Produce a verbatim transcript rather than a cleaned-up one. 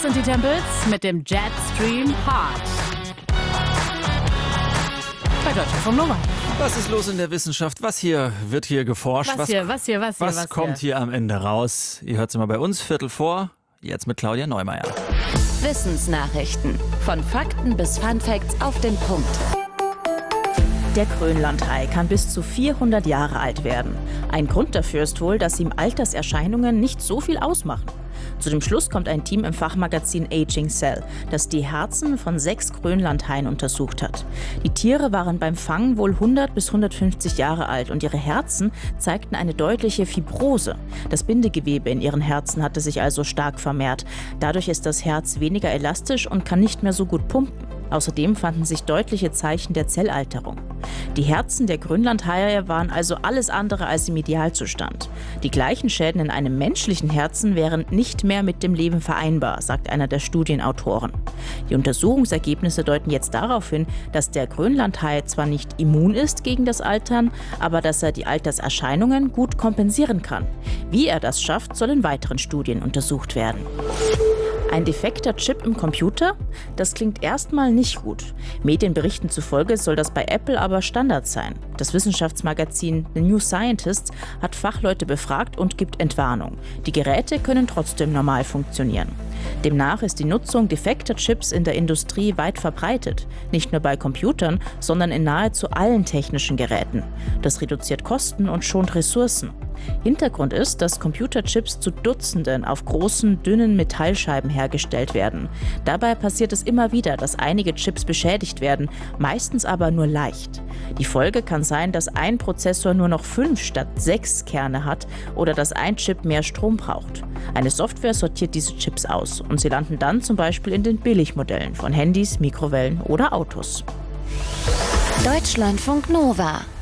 sind die Tempels mit dem Jetstream Heart. Bei Deutschlandfunk Nova. Was ist los in der Wissenschaft? Was hier wird hier geforscht? Was, was hier, was hier, was hier, was, was kommt hier? hier am Ende raus? Ihr hört es immer bei uns, Viertel vor, jetzt mit Claudia Neumeier. Wissensnachrichten. Von Fakten bis Funfacts auf den Punkt. Der Grönlandhai kann bis zu vierhundert Jahre alt werden. Ein Grund dafür ist wohl, dass ihm Alterserscheinungen nicht so viel ausmachen. Zu dem Schluss kommt ein Team im Fachmagazin Aging Cell, das die Herzen von sechs Grönlandhaien untersucht hat. Die Tiere waren beim Fang wohl hundert bis hundertfünfzig Jahre alt und ihre Herzen zeigten eine deutliche Fibrose. Das Bindegewebe in ihren Herzen hatte sich also stark vermehrt. Dadurch ist das Herz weniger elastisch und kann nicht mehr so gut pumpen. Außerdem fanden sich deutliche Zeichen der Zellalterung. Die Herzen der Grönlandhaie waren also alles andere als im Idealzustand. Die gleichen Schäden in einem menschlichen Herzen wären nicht mehr mit dem Leben vereinbar, sagt einer der Studienautoren. Die Untersuchungsergebnisse deuten jetzt darauf hin, dass der Grönlandhai zwar nicht immun ist gegen das Altern, aber dass er die Alterserscheinungen gut kompensieren kann. Wie er das schafft, soll in weiteren Studien untersucht werden. Ein defekter Chip im Computer? Das klingt erstmal nicht gut. Medienberichten zufolge soll das bei Apple aber Standard sein. Das Wissenschaftsmagazin The New Scientist hat Fachleute befragt und gibt Entwarnung. Die Geräte können trotzdem normal funktionieren. Demnach ist die Nutzung defekter Chips in der Industrie weit verbreitet. Nicht nur bei Computern, sondern in nahezu allen technischen Geräten. Das reduziert Kosten und schont Ressourcen. Hintergrund ist, dass Computerchips zu Dutzenden auf großen, dünnen Metallscheiben hergestellt werden. Dabei passiert es immer wieder, dass einige Chips beschädigt werden, meistens aber nur leicht. Die Folge kann sein, dass ein Prozessor nur noch fünf statt sechs Kerne hat oder dass ein Chip mehr Strom braucht. Eine Software sortiert diese Chips aus und sie landen dann zum Beispiel in den Billigmodellen von Handys, Mikrowellen oder Autos. Deutschlandfunk Nova.